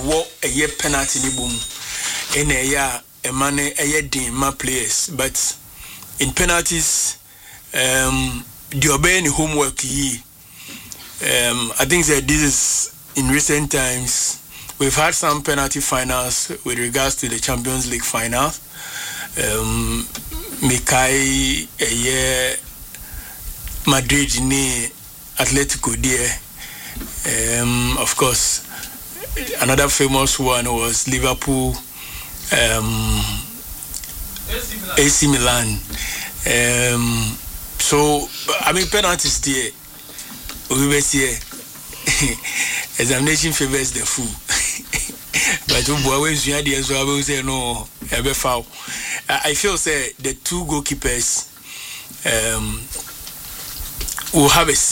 wo a year penalty ni boom in a year a man a year din my players, but in penalties the obeying homework I think that this is in recent times we've had some penalty finals with regards to the Champions League final. Mikai a year Madrid ni Atletico there. Of course, another famous one was Liverpool, AC Milan. So I mean penalties there. We were here. Examination favors the fool. But always you idea so I will say no, ever foul. I feel say the two goalkeepers will have a